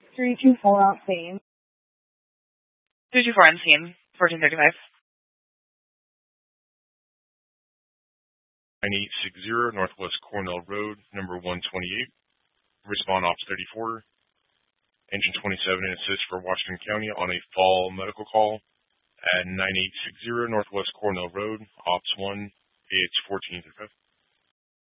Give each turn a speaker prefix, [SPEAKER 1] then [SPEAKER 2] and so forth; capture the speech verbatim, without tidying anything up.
[SPEAKER 1] three two four on scene.
[SPEAKER 2] three two four on scene, fourteen thirty-five.
[SPEAKER 3] nine eight six zero Northwest Cornell Road, number one twenty-eight. Respond Ops thirty-four. Engine twenty-seven and assist for Washington County on a fall medical call at nine eight six zero Northwest Cornell Road, Ops one, A H fourteen thirty-five.